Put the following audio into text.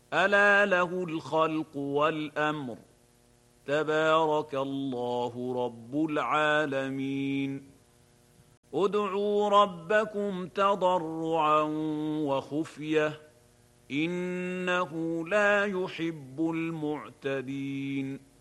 ألا له الخلق والأمر تبارك الله رب العالمين ادعوا ربكم تضرعا وخفية إنه لا يحب المعتدين